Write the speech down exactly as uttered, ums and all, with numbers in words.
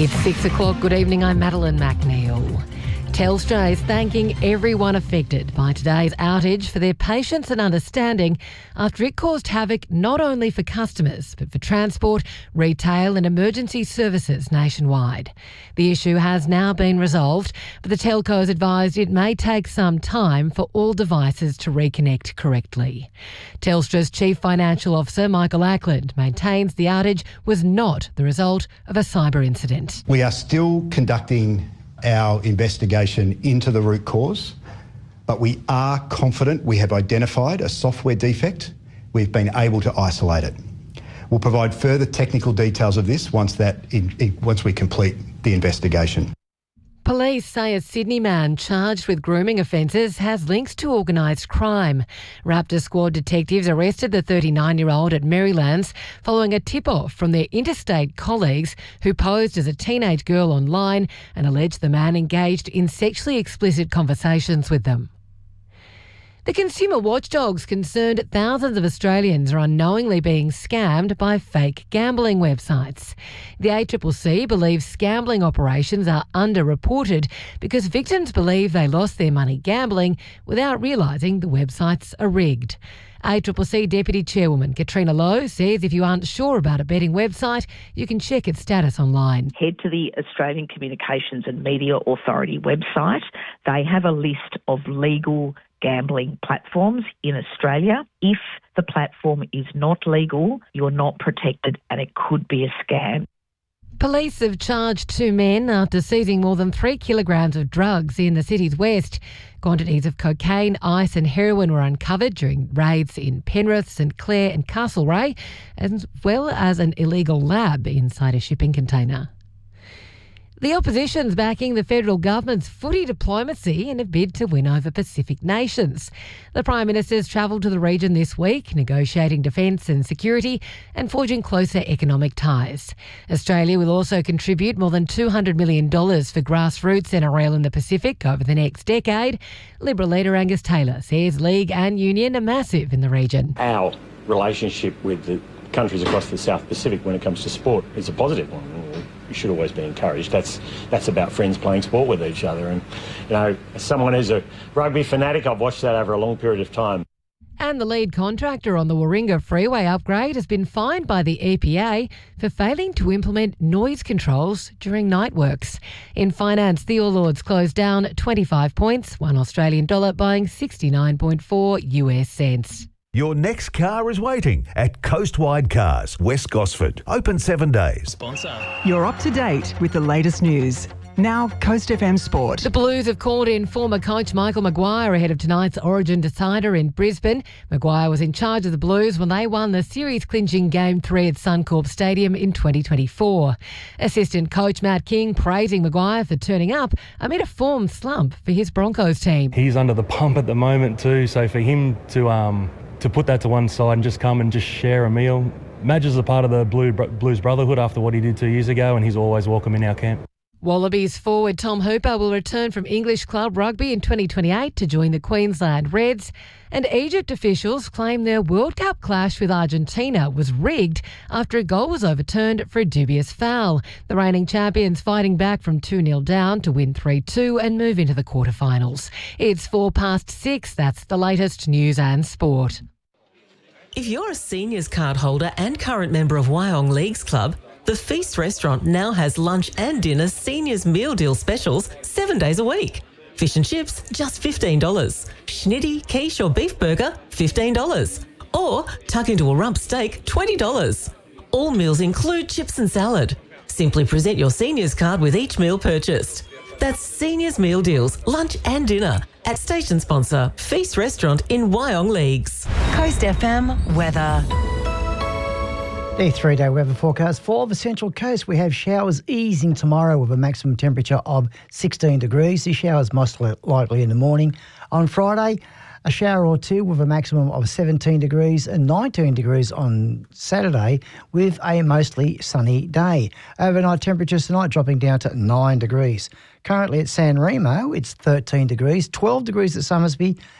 It's six o'clock. Good evening. I'm Madeline McNeil. Telstra is thanking everyone affected by today's outage for their patience and understanding after it caused havoc not only for customers but for transport, retail and emergency services nationwide. The issue has now been resolved, but the telco has advised it may take some time for all devices to reconnect correctly. Telstra's Chief Financial Officer Michael Ackland maintains the outage was not the result of a cyber incident. We are still conducting our investigation into the root cause, but we are confident we have identified a software defect. We've been able to isolate it. We'll provide further technical details of this once that in, in, once we complete the investigation. Police say a Sydney man charged with grooming offences has links to organised crime. Raptor Squad detectives arrested the thirty-nine-year-old at Marylands following a tip-off from their interstate colleagues who posed as a teenage girl online and alleged the man engaged in sexually explicit conversations with them. The consumer watchdog's concerned thousands of Australians are unknowingly being scammed by fake gambling websites. The A C C C believes gambling operations are underreported because victims believe they lost their money gambling without realising the websites are rigged. A C C C Deputy Chairwoman Katrina Lowe says if you aren't sure about a betting website, you can check its status online. Head to the Australian Communications and Media Authority website. They have a list of legal gambling platforms in Australia. If the platform is not legal, you're not protected and it could be a scam. Police have charged two men after seizing more than three kilograms of drugs in the city's west. Quantities of cocaine, ice and heroin were uncovered during raids in Penrith, St Clair and Castlereagh, as well as an illegal lab inside a shipping container. The opposition's backing the federal government's footy diplomacy in a bid to win over Pacific nations. The Prime Minister's travelled to the region this week, negotiating defence and security and forging closer economic ties. Australia will also contribute more than two hundred million dollars for grassroots N R L in the Pacific over the next decade. Liberal leader Angus Taylor says League and Union are massive in the region. Our relationship with the countries across the South Pacific when it comes to sport is a positive one. You should always be encouraged. That's that's about friends playing sport with each other. And, you know, as someone who's a rugby fanatic, I've watched that over a long period of time. And the lead contractor on the Warringah Freeway upgrade has been fined by the E P A for failing to implement noise controls during night works. In finance, the All Ords closed down twenty-five points, one Australian dollar buying sixty-nine point four U S cents. Your next car is waiting at Coastwide Cars, West Gosford. Open seven days. Sponsor. You're up to date with the latest news. Now, Coast F M Sport. The Blues have called in former coach Michael Maguire ahead of tonight's Origin decider in Brisbane. Maguire was in charge of the Blues when they won the series-clinching Game three at Suncorp Stadium in twenty twenty-four. Assistant coach Matt King praising Maguire for turning up amid a form slump for his Broncos team. He's under the pump at the moment too, so for him to... um. to put that to one side and just come and just share a meal. Madge is a part of the Blue, Blues Brotherhood after what he did two years ago, and he's always welcome in our camp. Wallabies forward Tom Hooper will return from English club rugby in twenty twenty-eight to join the Queensland Reds. And Egypt officials claim their World Cup clash with Argentina was rigged after a goal was overturned for a dubious foul. The reigning champions fighting back from two nil down to win three two and move into the quarterfinals. It's four past six. That's the latest news and sport. If you're a seniors card holder and current member of Wyong Leagues Club, the Feast restaurant now has lunch and dinner seniors meal deal specials seven days a week. Fish and chips, just fifteen dollars. Schnitty, quiche or beef burger, fifteen dollars. Or tuck into a rump steak, twenty dollars. All meals include chips and salad. Simply present your seniors card with each meal purchased. That's Seniors Meal Deals, lunch and dinner at station sponsor Feast Restaurant in Wyong Leagues. Coast F M weather. The three-day weather forecast for the Central Coast. We have showers easing tomorrow with a maximum temperature of sixteen degrees. The showers most likely in the morning. On Friday, a shower or two with a maximum of seventeen degrees and nineteen degrees on Saturday with a mostly sunny day. Overnight temperatures tonight dropping down to nine degrees. Currently at San Remo, it's thirteen degrees, twelve degrees at Somersby